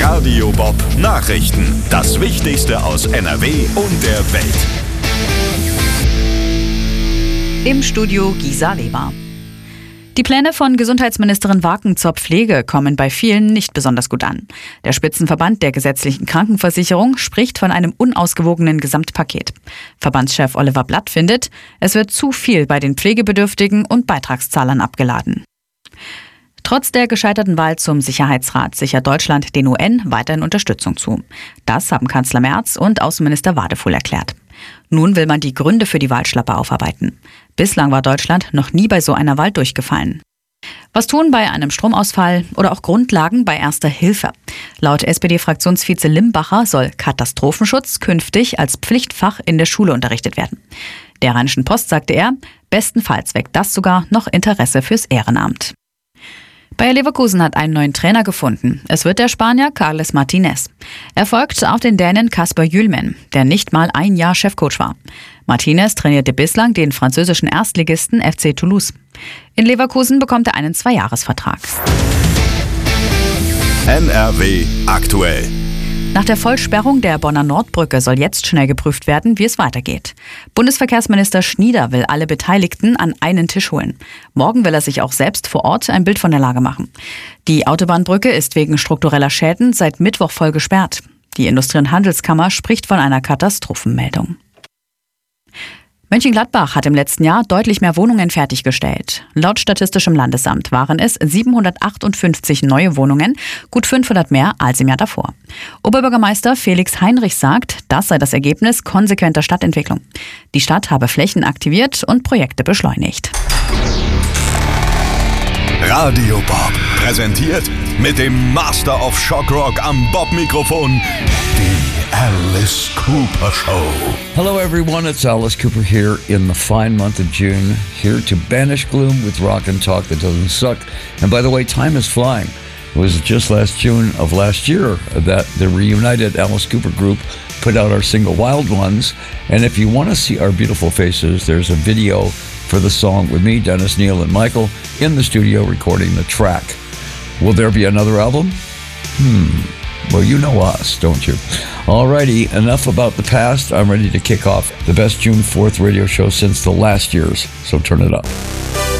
Radio Bob Nachrichten. Das Wichtigste aus NRW und der Welt. Im Studio Gisa Leber. Die Pläne von Gesundheitsministerin Waken zur Pflege kommen bei vielen nicht besonders gut an. Der Spitzenverband der gesetzlichen Krankenversicherung spricht von einem unausgewogenen Gesamtpaket. Verbandschef Oliver Blatt findet, es wird zu viel bei den Pflegebedürftigen und Beitragszahlern abgeladen. Trotz der gescheiterten Wahl zum Sicherheitsrat sichert Deutschland den UN weiterhin Unterstützung zu. Das haben Kanzler Merz und Außenminister Wadefuhl erklärt. Nun will man die Gründe für die Wahlschlappe aufarbeiten. Bislang war Deutschland noch nie bei so einer Wahl durchgefallen. Was tun bei einem Stromausfall oder auch Grundlagen bei Erster Hilfe? Laut SPD-Fraktionsvize Limbacher soll Katastrophenschutz künftig als Pflichtfach in der Schule unterrichtet werden. Der Rheinischen Post sagte er, bestenfalls weckt das sogar noch Interesse fürs Ehrenamt. Bayer Leverkusen hat einen neuen Trainer gefunden. Es wird der Spanier Carles Martinez. Er folgt auf den Dänen Kasper Hjulmand, der nicht mal ein Jahr Chefcoach war. Martinez trainierte bislang den französischen Erstligisten FC Toulouse. In Leverkusen bekommt er einen 2-Jahres-Vertrag. NRW aktuell. Nach der Vollsperrung der Bonner Nordbrücke soll jetzt schnell geprüft werden, wie es weitergeht. Bundesverkehrsminister Schnieder will alle Beteiligten an einen Tisch holen. Morgen will er sich auch selbst vor Ort ein Bild von der Lage machen. Die Autobahnbrücke ist wegen struktureller Schäden seit Mittwoch voll gesperrt. Die Industrie- und Handelskammer spricht von einer Katastrophenmeldung. Mönchengladbach hat im letzten Jahr deutlich mehr Wohnungen fertiggestellt. Laut Statistischem Landesamt waren es 758 neue Wohnungen, gut 500 mehr als im Jahr davor. Oberbürgermeister Felix Heinrich sagt, das sei das Ergebnis konsequenter Stadtentwicklung. Die Stadt habe Flächen aktiviert und Projekte beschleunigt. Radio Bob präsentiert mit dem Master of Shock Rock am Bob-Mikrofon die Alice Cooper Show. Hello everyone, it's Alice Cooper here in the fine month of June, here to banish gloom with rock and talk that doesn't suck. And by the way, time is flying. It was just last June of last year that the reunited Alice Cooper group put out our single Wild Ones. And if you want to see our beautiful faces, there's a video for the song with me, Dennis, Neil, and Michael in the studio recording the track. Will there be another album? Well, you know us, don't you? Alrighty, enough about the past. I'm ready to kick off the best June 4th radio show since the last year's, so turn it up.